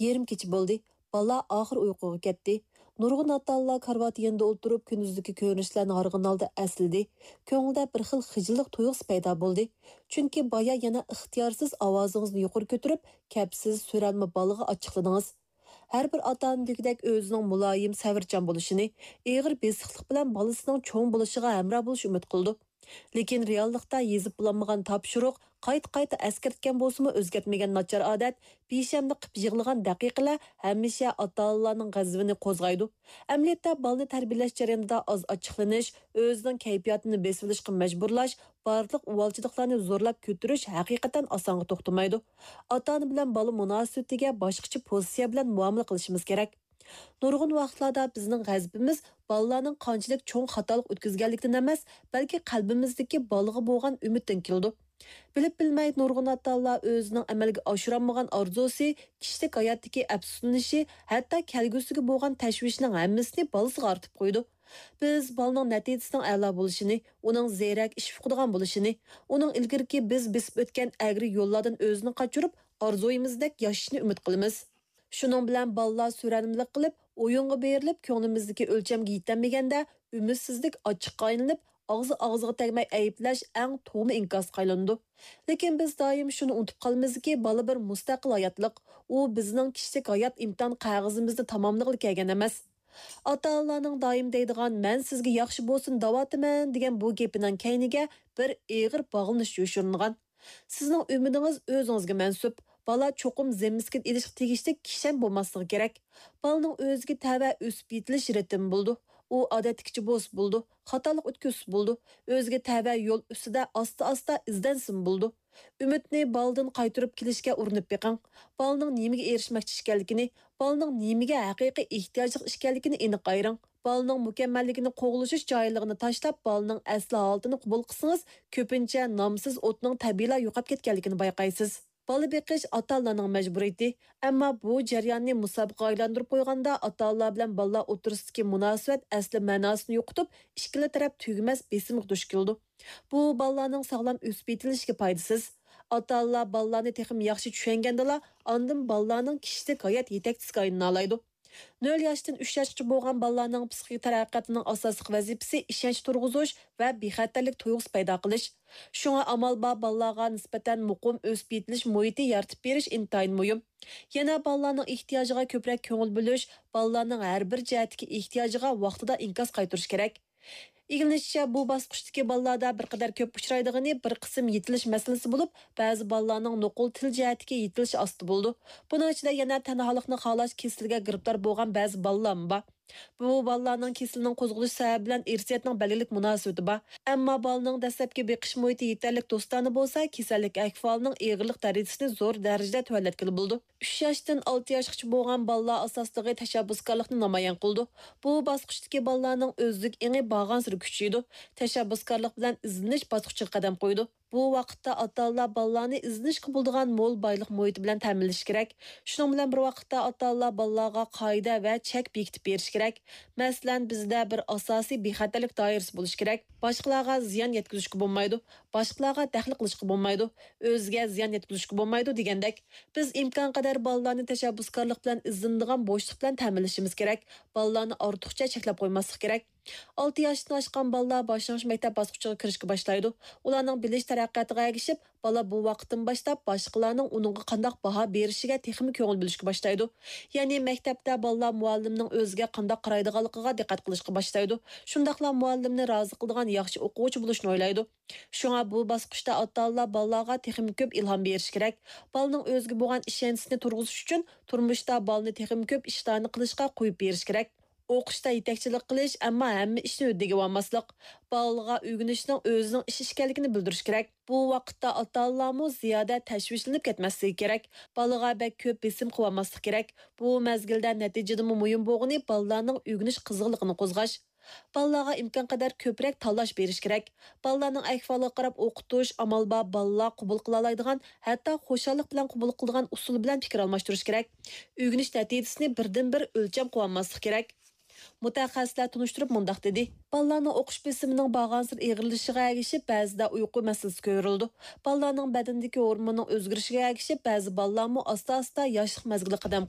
Yerim kechi bo'ldi. Bala oxir uyquga ketdi. Nurg'un ota-onalar karvat yanında o'tirib kunduzdagi ko'rinishlarni harg'in oldi aslidi. Ko'ngilda bir xil xijillik tuyg'usi paydo bo'ldi. Chunki boya yana ixtiyorsiz ovozingizni yuqori ko'tarib, kapsiz so'ralma balaga ochiqladingiz. Har bir ota-ona degidek o'zining muloyim, savrchan bo'lishini, ig'ir besiqlik bilan bolasining cho'ng bo'lishiga hamroh bo'lish umid qildi. Lekin reallikda yezib bulanmagan topshiriq, qayta eskartgan bo'lsa-mu o'zgartmagan nachar odat, beshamda qilib yig'ilgan daqiqalar hamisha ota-onalarning g'azabini qo'zg'aydi. Amaliyotda bolani tarbiyalash jarayonida oz ochiqlanish, o'zining kayfiyatini besilishga majburlash, barliq uvalchiliklarni zo'rlab ko'tirish haqiqatan osonga to'xtamaydi. Ota-ona bilan bola munosabatiga boshqacha pozitsiya bilan muomala qilishimiz kerak. Nurg'un vaqtlarda bizning g'azabimiz bolalarning qanchalik cho'ng xatolik o'tkazganligidan emas, balki qalbimizdagi bolaga bo'lgan umiddan keldi. Bilib bilmay nurg'un ota-onalar o'zining amalga oshirolmagan orzusi, kishilik hayotdagi afsuslanishi, hatto kelgusiga bo'lgan tashvishning hammasini bolasiga ortib qo'ydi. Biz bolaning natijasining a'lo bo'lishini, uning ziyrak ish uqadigan bo'lishini, uning ilgirki biz besib o'tgan agri yo'llardan o'zini qochirib, orzuyimizdek yashashni umid qilamiz. Shuning bilan bolalar suranimlik qilib, o'yinga berilib, ko'nglimizdagi o'lchamga yetolmaganda, umidsizlik ochiqqa aylanib, og'ziga tegmay ayblash eng to'g'ri inkos qaylandi. Lekin biz doim shuni unutib qolmizki, bola bir mustaqil hayotliq, u bizning kishilik hayot imtihon qog'ozimizni tamomlag'ili kelgan emas. Ota-onalarning doim deydigan "men sizga yaxshi bo'lsin davotiman" degan bu gapining kayniga bir eg'ir bog'lanish yoshiringan. Sizning umidingiz o'zingizga mansub. Bala cho'qim zemmisga ilishib tegishlik kishan bo'lmasligi kerak. Balaning o'ziga tava o'sib yetilish ritmi bo'ldi. U odatdagi bo'z bo'ldi. Xatolik o'tkazib bo'ldi. O'ziga tava yo'l ustida asta izdansin bo'ldi. Umidni baldan qaytarib kelishga urinib beqing. Balaning nimaga erishmoqchi ekanligini, balaning nimaga haqiqiy ehtiyojli ekanligini aniq ayring. Balaning mukammalligini qo'g'lishish joyligini tashlab, balaning asli holatini qabul qilsangiz, ko'pincha nomsiz o'tning tabiiyla yo'qolib ketganligini bayqaysiz. Bola beqish ota-onalarning majburiyati, ammo bu jarayonni musobaqaga aylantirib qo'yganda ota-onalar bilan bolalar o'tirisidagi munosabat asli ma'nosini yo'qotib, ikkala taraf tugmas besimga duch keldi. Bu bolalarning sog'lom o'sib yetilishiga foydasiz. Ota-onalar bolalarni texim yaxshi tushungandala, ondan bolalarning kishilik hayot yetakchisiga aylanadi. 0 yoshdan 3 yoshgacha bo'lgan bolalarning psixik taraqqiyotining asosiy vazifasi ishonch turg'izish va bexatarlik tuyg'usi paydo qilish. Shunga amal bolalarga nisbatan muqim o'sib yetilish muhiti yaratib berish intayin muhim. Yana bolalarning ehtiyojiga ko'proq ko'ngil bo'lish, bolalarning har bir jihatdagi ehtiyojiga vaqtida inkos qaytarish kerak. İlginççe bu basqıçdaki balalarda bir qadar köp uçraydigini bir qism yetilish masalasi bo'lib, ba'zi balalarning nuqul til jihatiga yetilish osti bo'ldi. Buning ichida yana tanholikni xohlash kasalligiga giribdor bo'lgan ba'zi balalar bor. Bu balalarning kasalligining qo'zg'alish sababi bilan irsiyatning belgilik munosabati bor. Ammo balaning dastlabki beqish muhiti yetarlik do'stona bo'lsa, kasallik ahvolining og'irlik darajasini zo'r darajada tuvallatgili bo'ldi. 3 yoshdan 6 yoshgacha bo'lgan balalar asosidagi tashabbuskorlikni namoyon qildi. Bu basqıçdagi balalarning o'zlik eni bag'an sir kuchaydi. Tashabbuskorlik bilan izlanish bosqichiga qadam qo'ydi. Bu vaqtda ota-onalar balalarni izlanish qiladigan mo'l boylik muhiti bilan ta'minlash kerak. Shuning bilan bir vaqtda ota-onalar balalarga qoida va chek bekitib berish kerak. Masalan, bizda bir asosiy bexatarlik doirasi bo'lish kerak. Boshqalarga ziyon yetkazishga bo'lmaydi, boshqalarga daxl qilishga bo'lmaydi, o'ziga ziyon yetkazishga bo'lmaydi degandek, biz imkon qadar balalarni tashabbuskorlik bilan izlanadigan bo'shliq bilan ta'minlashimiz kerak. Balalarni ortiqcha cheklab qo'ymaslik kerak. 6 yoshdan oshgan bolalar boshlang'ich maktab bosqichiga kirishga boshlaydi. Ularning bilish taraqqiyotiga ergishib, bola bu vaqtdan boshlab boshqalarning uningga qanday baho berishiga texnik ko'ngil bilishga boshlaydi. Ya'ni maktabda bolalar muallimning o'ziga qanday qaraydiganligiga diqqat qilishga boshlaydi. Shundaqla muallimni rozi qiladigan yaxshi o'quvchi bo'lishni o'ylaydi. Shunga bu bosqichda ota-onalar bolalarga texnik ko'p ilhom berish kerak. Bolaning o'ziga bo'lgan ishonchisini turg'izish uchun turmushda bolani texnik ko'p ishlarni qilishga qo'yib berish kerak. O'qishda yetakchilik qilish, ammo hamma ishni o'ziga olmaslik, bolaga o'rganishning o'zining ish ekanligini bildirish kerak. Bu vaqtda ota-onalarmi ziyoda tashvishlanib ketmasligi kerak. Bolaga bek ko'p besim qilmaslik kerak. Bu mezgilda natijada muhim bo'lgani bolalarning o'rganish qiziqligini qo'zg'ash. Bolalarga imkon qadar ko'proq tanlash berish kerak. Bolalarning ahvoliga qarab o'qitish, amalba bolalar qabul qila oladigan, hatto xo'shallik bilan qabul qilgan usul bilan fikr almashtirish kerak. O'rganish natijasini birdan-bir o'lcham qo'ymaslik kerak. Mutaxassislar tunishtirib mundaq dedi. Balalarning o'qish besimining bag'ansir eg'irlishiga ergishib, ba'zida uyqu masalasi ko'rildi. Balalarning badandagi hormonning o'zgarishiga ergishib, ba'zi balalarmi asta-asta yoshlik mazgili qadam